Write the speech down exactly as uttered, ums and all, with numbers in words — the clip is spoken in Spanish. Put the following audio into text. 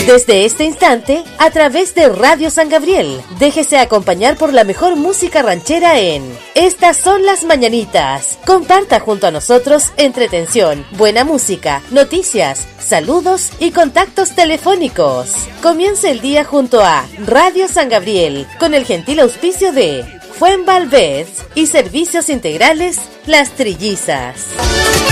Desde este instante, a través de Radio San Gabriel, déjese acompañar por la mejor música ranchera en Estas Son las Mañanitas. Comparta junto a nosotros entretención, buena música, noticias, saludos y contactos telefónicos. Comience el día junto a Radio San Gabriel, con el gentil auspicio de Fuenvalvez y Servicios Integrales Las Trillizas.